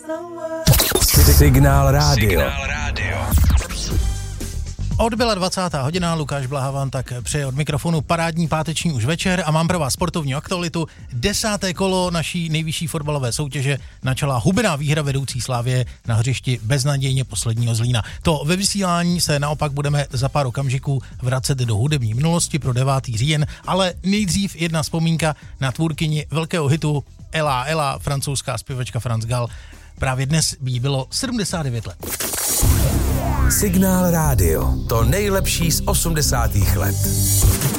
Signál rádio. Odbyla 20. hodina, Lukáš Blaha vám tak přeje od mikrofonu parádní páteční už večer a mám pro vás sportovní aktualitu. 10. kolo naší nejvyšší fotbalové soutěže načala hubená výhra vedoucí Slavie na hřišti beznadějně posledního Zlína. To ve vysílání se naopak budeme za pár okamžiků vracet do hudební minulosti pro 9. říjen, ale nejdřív jedna vzpomínka na tvůrkyni velkého hitu Ela Ela, francouzská zpěvačka France Gall. Právě dnes jí bylo 79 let. Signál rádio. To nejlepší z 80. let.